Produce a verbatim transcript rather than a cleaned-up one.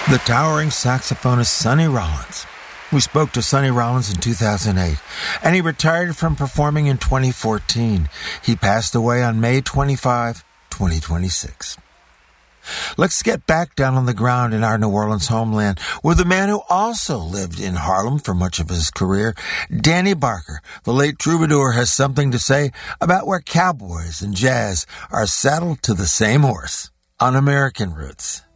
The towering saxophonist Sonny Rollins. We spoke to Sonny Rollins in two thousand eight, and he retired from performing in twenty fourteen. He passed away on May twenty-fifth, twenty twenty-six. Let's get back down on the ground in our New Orleans homeland with a man who also lived in Harlem for much of his career. Danny Barker, the late troubadour, has something to say about where cowboys and jazz are saddled to the same horse on American Roots.